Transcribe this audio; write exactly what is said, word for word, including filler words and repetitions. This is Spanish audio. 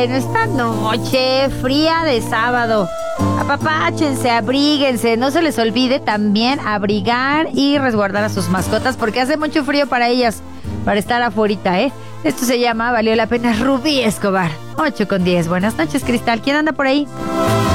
En esta noche fría de sábado, apapáchense, abríguense, no se les olvide también abrigar y resguardar a sus mascotas porque hace mucho frío para ellas, para estar afuera, ¿eh? Esto se llama Valió la Pena, Rubí Escobar. ocho con diez. Buenas noches, Cristal. ¿Quién anda por ahí?